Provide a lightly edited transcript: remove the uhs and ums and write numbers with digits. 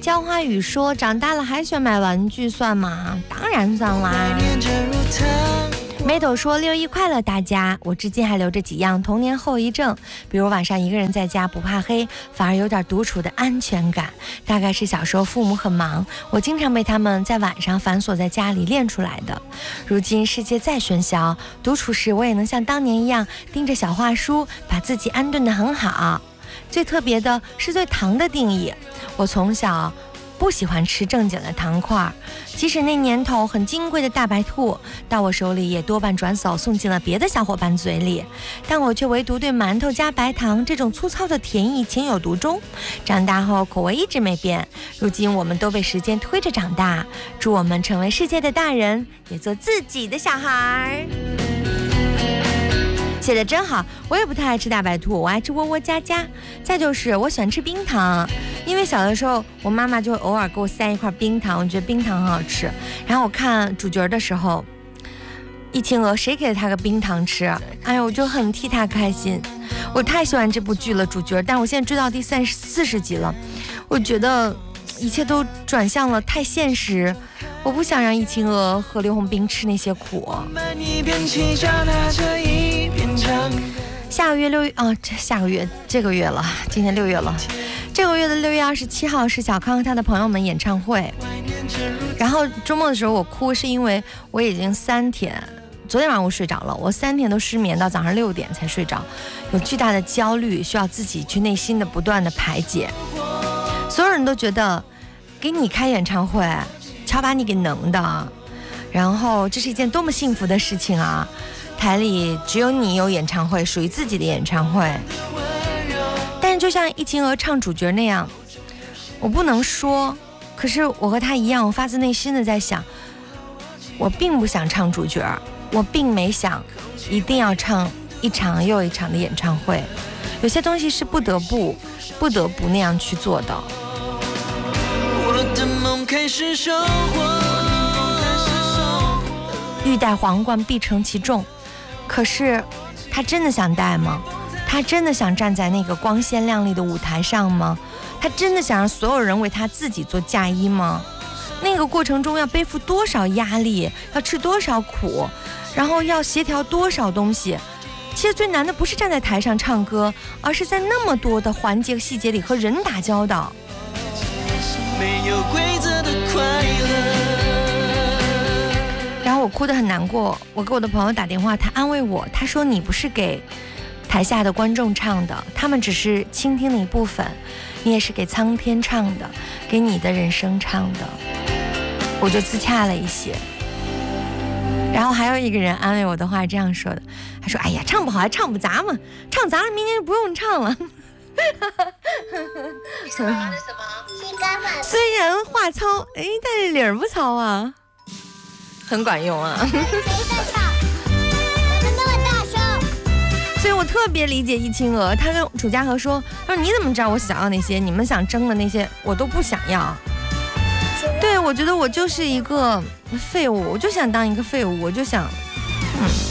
浇花语说长大了还喜欢买玩具算吗？当然算啦。梅斗说6·1快乐大家，我至今还留着几样童年后遗症，比如晚上一个人在家不怕黑，反而有点独处的安全感，大概是小时候父母很忙，我经常被他们在晚上反锁在家里练出来的。如今世界再喧嚣，独处时我也能像当年一样盯着小画书，把自己安顿得很好。最特别的是对糖的定义，我从小不喜欢吃正经的糖块，即使那年头很金贵的大白兔到我手里也多半转手送进了别的小伙伴嘴里，但我却唯独对馒头加白糖这种粗糙的甜意情有独钟。长大后口味一直没变，如今我们都被时间推着长大，祝我们成为世界的大人，也做自己的小孩。写的真好，我也不太爱吃大白兔，我爱吃窝窝家家。再就是我喜欢吃冰糖，因为小的时候我妈妈就会偶尔给我塞一块冰糖，我觉得冰糖很好吃。然后我看主角的时候，易晴娥谁给了她个冰糖吃，哎呦我就很替她开心。我太喜欢这部剧了主角，但我现在追到第40集了，我觉得一切都转向了太现实，我不想让易晴娥和刘洪斌吃那些苦。下个月6月这个月了，今天6月了，这个月的6月27号是小康和他的朋友们演唱会。然后周末的时候我哭，是因为我已经3天，昨天晚上我睡着了，我3天都失眠到早上6点才睡着，有巨大的焦虑，需要自己去内心的不断的排解。所有人都觉得给你开演唱会，瞧把你给能的，然后这是一件多么幸福的事情啊！台里只有你有演唱会，属于自己的演唱会。但是就像易晴娥唱主角那样，我不能说，可是我和她一样，我发自内心的在想，我并不想唱主角，我并没想一定要唱一场又一场的演唱会，有些东西是不得不那样去做的。我的梦开始收获，欲戴皇冠必承其重，可是他真的想戴吗？他真的想站在那个光鲜亮丽的舞台上吗？他真的想让所有人为他自己做嫁衣吗？那个过程中要背负多少压力，要吃多少苦，然后要协调多少东西。其实最难的不是站在台上唱歌，而是在那么多的环节细节里和人打交道。没有规则的快乐。然后我哭得很难过，我给我的朋友打电话，他安慰我，他说你不是给台下的观众唱的，他们只是倾听的一部分，你也是给苍天唱的，给你的人生唱的。我就自洽了一些。然后还有一个人安慰我的话这样说的，他说哎呀唱不好还唱不砸嘛，唱砸了明年就不用唱了。虽然话糙，但是理儿不糙啊，很管用啊。所以我特别理解易晴娥，她跟楚家和说你怎么知道我想要那些，你们想争的那些我都不想要。对，我觉得我就是一个废物，我就想当一个废物，我就想